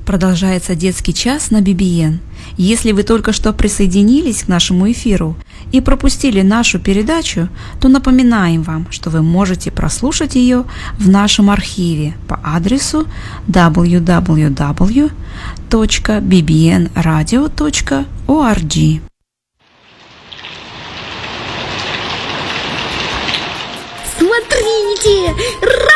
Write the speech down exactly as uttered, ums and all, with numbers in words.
Продолжается детский час на би би эн. Если вы только что присоединились к нашему эфиру и пропустили нашу передачу, то напоминаем вам, что вы можете прослушать ее в нашем архиве по адресу дабл ю дабл ю дабл ю точка би би эн радио точка орг. Смотрите!